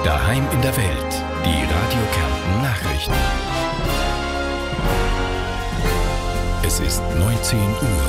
Daheim in der Welt. Die Radio Kärnten Nachrichten. Es ist 19 Uhr.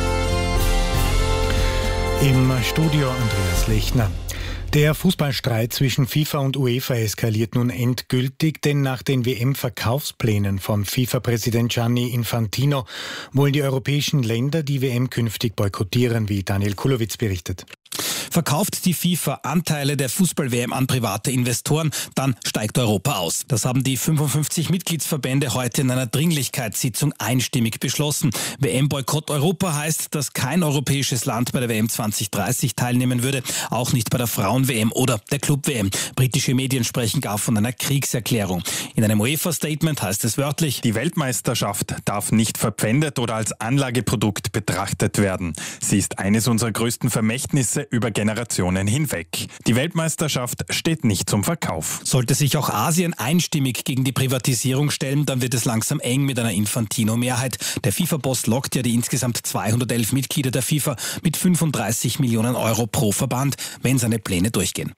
Im Studio Andreas Lechner. Der Fußballstreit zwischen FIFA und UEFA eskaliert nun endgültig, denn nach den WM-Verkaufsplänen von FIFA-Präsident Gianni Infantino wollen die europäischen Länder die WM künftig boykottieren, wie Daniel Kulowitz berichtet. Verkauft die FIFA Anteile der Fußball-WM an private Investoren, dann steigt Europa aus. Das haben die 55 Mitgliedsverbände heute in einer Dringlichkeitssitzung einstimmig beschlossen. WM-Boykott Europa heißt, dass kein europäisches Land bei der WM 2030 teilnehmen würde, auch nicht bei der Frauen-WM oder der Club-WM. Britische Medien sprechen gar von einer Kriegserklärung. In einem UEFA-Statement heißt es wörtlich: Die Weltmeisterschaft darf nicht verpfändet oder als Anlageprodukt betrachtet werden. Sie ist eines unserer größten Vermächtnisse über Generationen hinweg. Die Weltmeisterschaft steht nicht zum Verkauf. Sollte sich auch Asien einstimmig gegen die Privatisierung stellen, dann wird es langsam eng mit einer Infantino-Mehrheit. Der FIFA-Boss lockt ja die insgesamt 211 Mitglieder der FIFA mit 35 Millionen Euro pro Verband, wenn seine Pläne durchgehen.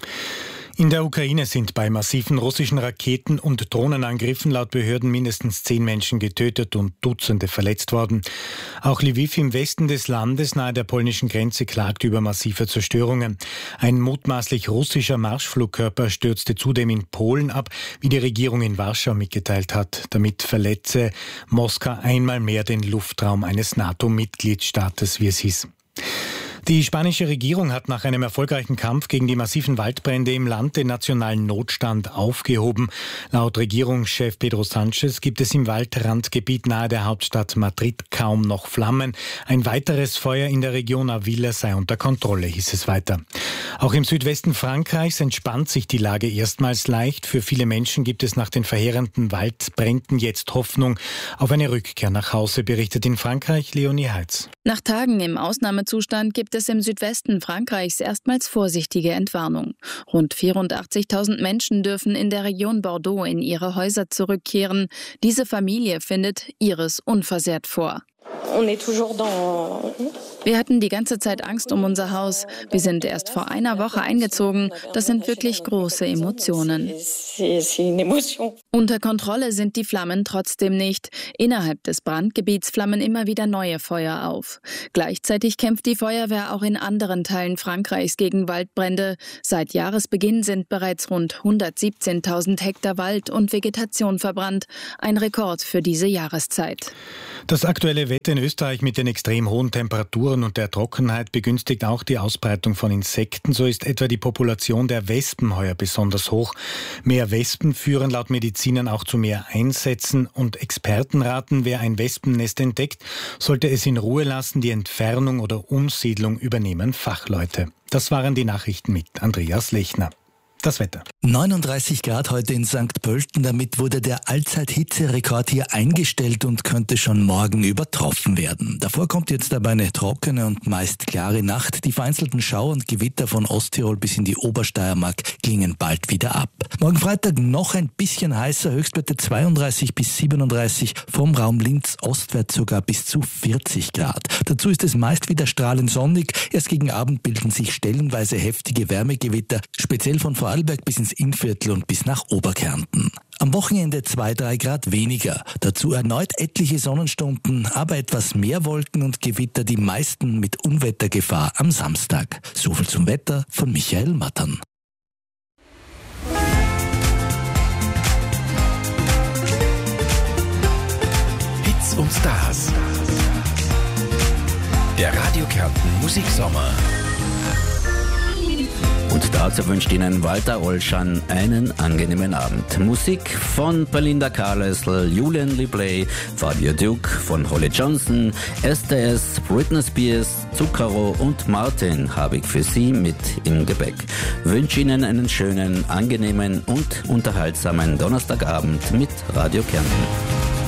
In der Ukraine sind bei massiven russischen Raketen- und Drohnenangriffen laut Behörden mindestens 10 Menschen getötet und Dutzende verletzt worden. Auch Lviv im Westen des Landes nahe der polnischen Grenze klagt über massive Zerstörungen. Ein mutmaßlich russischer Marschflugkörper stürzte zudem in Polen ab, wie die Regierung in Warschau mitgeteilt hat. Damit verletze Moskau einmal mehr den Luftraum eines NATO-Mitgliedstaates, wie es hieß. Die spanische Regierung hat nach einem erfolgreichen Kampf gegen die massiven Waldbrände im Land den nationalen Notstand aufgehoben. Laut Regierungschef Pedro Sánchez gibt es im Waldrandgebiet nahe der Hauptstadt Madrid kaum noch Flammen. Ein weiteres Feuer in der Region Avila sei unter Kontrolle, hieß es weiter. Auch im Südwesten Frankreichs entspannt sich die Lage erstmals leicht. Für viele Menschen gibt es nach den verheerenden Waldbränden jetzt Hoffnung auf eine Rückkehr nach Hause, berichtet in Frankreich Leonie Heitz. Nach Tagen im Ausnahmezustand gibt es im Südwesten Frankreichs erstmals vorsichtige Entwarnung. Rund 84.000 Menschen dürfen in der Region Bordeaux in ihre Häuser zurückkehren. Diese Familie findet ihres unversehrt vor. Wir hatten die ganze Zeit Angst um unser Haus. Wir sind erst vor einer Woche eingezogen. Das sind wirklich große Emotionen. Unter Kontrolle sind die Flammen trotzdem nicht. Innerhalb des Brandgebiets flammen immer wieder neue Feuer auf. Gleichzeitig kämpft die Feuerwehr auch in anderen Teilen Frankreichs gegen Waldbrände. Seit Jahresbeginn sind bereits rund 117.000 Hektar Wald und Vegetation verbrannt. Ein Rekord für diese Jahreszeit. Das aktuelle Wetter in Österreich mit den extrem hohen Temperaturen und der Trockenheit begünstigt auch die Ausbreitung von Insekten. So ist etwa die Population der Wespen heuer besonders hoch. Mehr Wespen führen laut Medizinern auch zu mehr Einsätzen und Experten raten, wer ein Wespennest entdeckt, sollte es in Ruhe lassen. Die Entfernung oder Umsiedlung übernehmen Fachleute. Das waren die Nachrichten mit Andreas Lechner. Das Wetter. 39 Grad heute in St. Pölten. Damit wurde der Allzeithitzerekord hier eingestellt und könnte schon morgen übertroffen werden. Davor kommt jetzt aber eine trockene und meist klare Nacht. Die vereinzelten Schauer und Gewitter von Osttirol bis in die Obersteiermark klingen bald wieder ab. Morgen Freitag noch ein bisschen heißer, Höchstwerte 32 bis 37, vom Raum Linz ostwärts sogar bis zu 40 Grad. Dazu ist es meist wieder strahlend sonnig. Erst gegen Abend bilden sich stellenweise heftige Wärmegewitter, speziell von Vorarlberg bis ins Innviertel und bis nach Oberkärnten. Am Wochenende 2-3 Grad weniger. Dazu erneut etliche Sonnenstunden, aber etwas mehr Wolken und Gewitter, die meisten mit Unwettergefahr am Samstag. Soviel zum Wetter von Michael Mattern. Hits und Stars. Der Radio Kärnten Musiksommer. Und dazu wünscht Ihnen Walter Olschan einen angenehmen Abend. Musik von Belinda Carlisle, Julian Libley, Fabio Duke, von Holly Johnson, STS, Britney Spears, Zucchero und Martin habe ich für Sie mit im Gepäck. Wünsche Ihnen einen schönen, angenehmen und unterhaltsamen Donnerstagabend mit Radio Kärnten.